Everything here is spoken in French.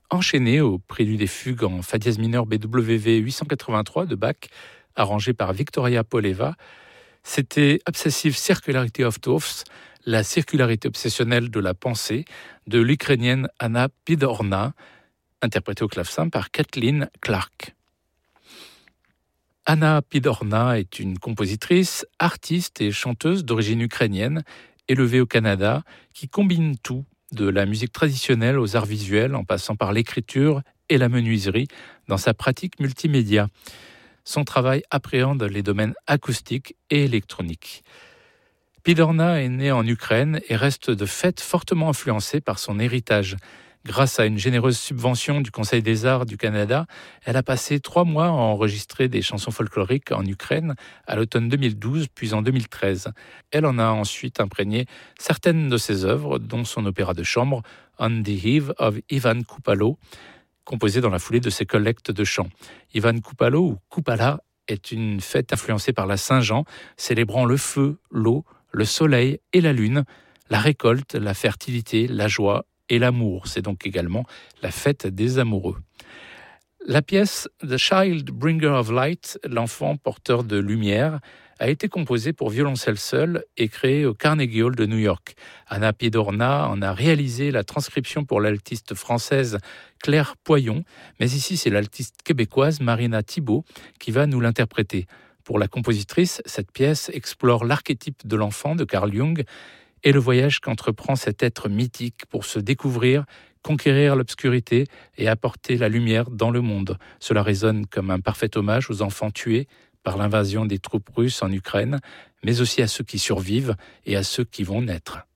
enchaîné au prélude des fugues en fa dièse mineur BWV 883 de Bach, arrangé par Victoria Poleva. C'était Obsessive Circularity of Thoughts, la circularité obsessionnelle de la pensée, de l'Ukrainienne Anna Pidorna, interprétée au clavecin par Kathleen Clark. Anna Pidorna est une compositrice, artiste et chanteuse d'origine ukrainienne, élevée au Canada, qui combine tout, de la musique traditionnelle aux arts visuels, en passant par l'écriture et la menuiserie, dans sa pratique multimédia. Son travail appréhende les domaines acoustiques et électroniques. Pidorna est née en Ukraine et reste de fait fortement influencée par son héritage. Grâce à une généreuse subvention du Conseil des Arts du Canada, elle a passé 3 mois à enregistrer des chansons folkloriques en Ukraine à l'automne 2012 puis en 2013. Elle en a ensuite imprégné certaines de ses œuvres, dont son opéra de chambre On the Eve of Ivan Kupalo, composé dans la foulée de ses collectes de chants. Ivan Kupalo ou Kupala est une fête influencée par la Saint-Jean, célébrant le feu, l'eau, le soleil et la lune, la récolte, la fertilité, la joie et l'amour. C'est donc également la fête des amoureux. La pièce The Child Bringer of Light, l'enfant porteur de lumière, a été composée pour violoncelle seul et créée au Carnegie Hall de New York. Anna Pidorna en a réalisé la transcription pour l'altiste française Claire Poyon, mais ici c'est l'altiste québécoise Marina Thibault qui va nous l'interpréter. Pour la compositrice, cette pièce explore l'archétype de l'enfant de Carl Jung et le voyage qu'entreprend cet être mythique pour se découvrir, conquérir l'obscurité et apporter la lumière dans le monde. Cela résonne comme un parfait hommage aux enfants tués par l'invasion des troupes russes en Ukraine, mais aussi à ceux qui survivent et à ceux qui vont naître.